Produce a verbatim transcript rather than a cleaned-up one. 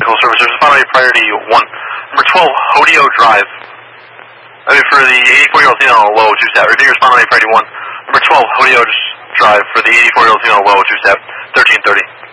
vehicle service. Respond on priority one. Number twelve, Hodeo Drive. I mean, for the eighty-four-year-old female on a low two step. Repeat respond on priority one. Number twelve, Hodeo Drive for the eighty-four-year-old female on a low two step. thirteen thirty.